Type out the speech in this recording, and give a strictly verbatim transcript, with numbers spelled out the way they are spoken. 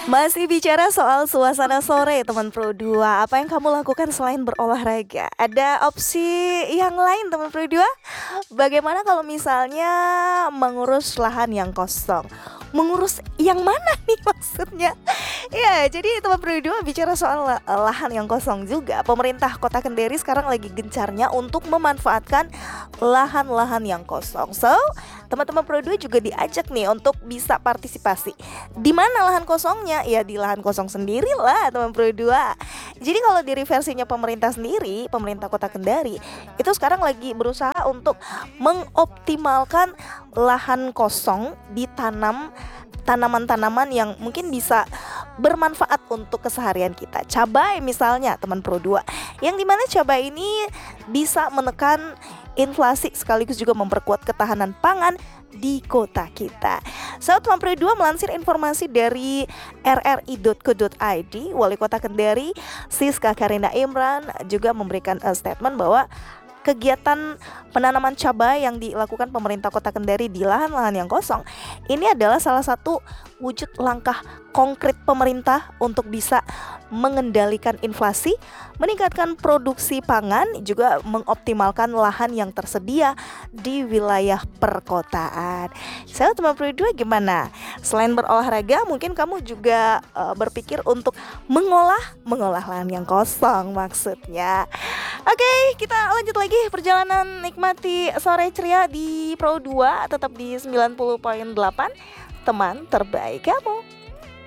Masih bicara soal suasana sore teman Pro dua, apa yang kamu lakukan selain berolahraga? Ada opsi yang lain teman Pro dua? Bagaimana kalau misalnya mengurus lahan yang kosong? Mengurus yang mana nih maksudnya? Ya, jadi teman Pro dua bicara soal la- lahan yang kosong juga. Pemerintah Kota Kendari sekarang lagi gencarnya untuk memanfaatkan lahan-lahan yang kosong. So, teman-teman Pro dua juga diajak nih untuk bisa partisipasi. Di mana lahan kosongnya? Ya di lahan kosong sendiri lah teman Pro dua. Jadi kalau dari versinya pemerintah sendiri, pemerintah Kota Kendari itu sekarang lagi berusaha untuk mengoptimalkan lahan kosong ditanam tanaman-tanaman yang mungkin bisa bermanfaat untuk keseharian kita. Cabai misalnya teman Pro dua, yang dimana cabai ini bisa menekan inflasi sekaligus juga memperkuat ketahanan pangan di kota kita. So, teman Pro dua melansir informasi dari r r i dot co dot i d, Wali Kota Kendari Siska Karina Imran juga memberikan uh, statement bahwa kegiatan penanaman cabai yang dilakukan pemerintah Kota Kendari di lahan-lahan yang kosong ini adalah salah satu wujud langkah konkret pemerintah untuk bisa mengendalikan inflasi, meningkatkan produksi pangan, juga mengoptimalkan lahan yang tersedia di wilayah perkotaan. Saya teman Pro dua gimana? Selain berolahraga, mungkin kamu juga uh, berpikir untuk mengolah mengolah lahan yang kosong maksudnya. Oke, kita lanjut lagi perjalanan nikmati sore ceria di Pro dua, tetap di sembilan puluh koma delapan teman terbaik kamu.